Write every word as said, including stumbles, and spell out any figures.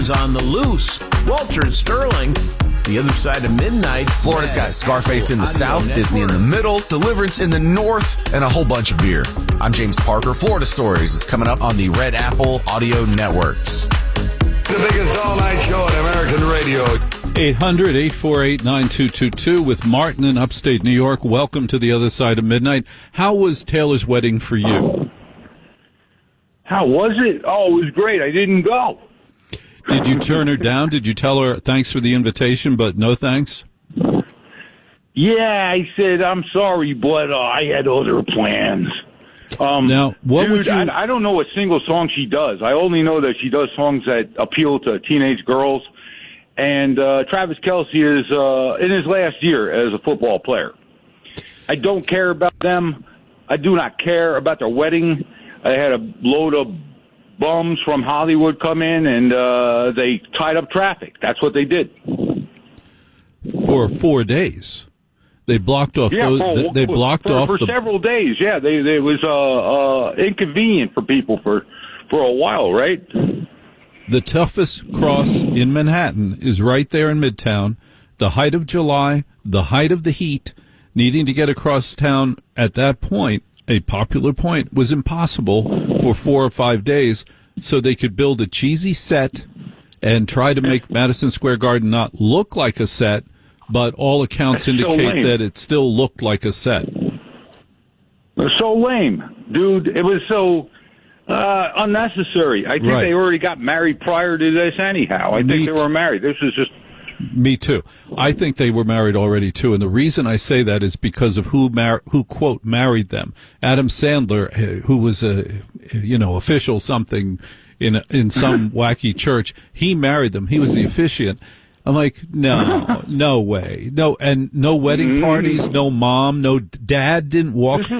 On the loose, Walter and Sterling, the other side of midnight. Florida's got Scarface in the south, Disney in the middle, Deliverance in the north, and a whole bunch of beer. I'm James Parker. Florida Stories is coming up on the Red Apple Audio Networks. The biggest all-night show on American radio. eight hundred, eight four eight, nine two two two with Martin in upstate New York. Welcome to the other side of midnight. How was Taylor's wedding for you? How was it? Oh, it was great. I didn't go. Did you turn her down? Did you tell her thanks for the invitation, but no thanks? Yeah, I said, I'm sorry, but uh, I had other plans. Um, now, what dude, would you... I, I don't know a single song she does. I only know that she does songs that appeal to teenage girls. And uh, Travis Kelce is uh, in his last year as a football player. I don't care about them. I do not care about their wedding. I had a load of bums from Hollywood come in, and uh, they tied up traffic. That's what they did. For four days. They blocked off. Yeah, those, for, they blocked for, off for the, several days. Yeah, they, they it was uh, uh, inconvenient for people for for a while, right? The toughest cross in Manhattan is right there in Midtown. The height of July, the height of the heat, needing to get across town at that point, a popular point, was impossible for four or five days. So they could build a cheesy set and try to make Madison Square Garden not look like a set, but all accounts That's so indicate lame. that it still looked like a set. It was so lame, dude. It was so uh, unnecessary. I think Right. they already got married prior to this anyhow. I Me think they t- were married. This is just... Me too. I think they were married already too, and the reason I say that is because of who mar- who quote married them. Adam Sandler, uh, who was a you know official something in in some wacky church, he married them. He was the officiant. I'm like, no, no way, no, and no wedding parties, no mom, no dad didn't walk.